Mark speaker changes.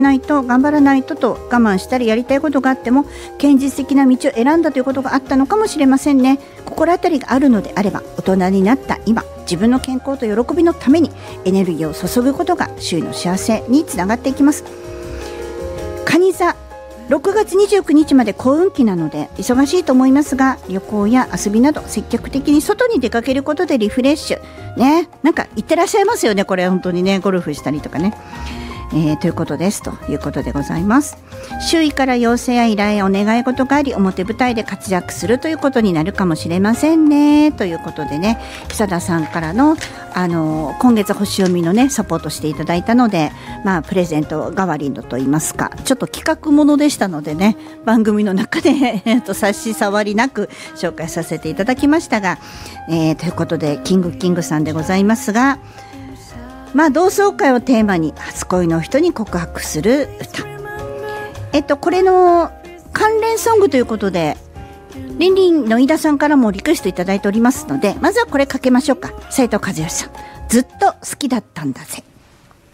Speaker 1: ないと頑張らないとと我慢したりやりたいことがあっても現実的な道を選んだということがあったのかもしれませんね。心当たりがあるのであれば大人になった今自分の健康と喜びのためにエネルギーを注ぐことが周囲の幸せにつながっていきます。蟹座6月29日まで幸運期なので忙しいと思いますが旅行や遊びなど積極的に外に出かけることでリフレッシュね、なんか行ってらっしゃいますよね。これ本当にねゴルフしたりとかね、ということですということでございます。周囲から要請や依頼お願い事があり表舞台で活躍するということになるかもしれませんねということでね、久田さんからの、今月星読みのねサポートしていただいたので、プレゼント代わりのと言いますかちょっと企画ものでしたのでね番組の中で差し障りなく紹介させていただきましたが、ということでキングさんでございますが、同窓会をテーマに初恋の人に告白する歌、これの関連ソングということでリンリンの飯田さんからもリクエストいただいておりますので、まずはこれかけましょうか。斉藤和義さん、ずっと好きだったんだぜ。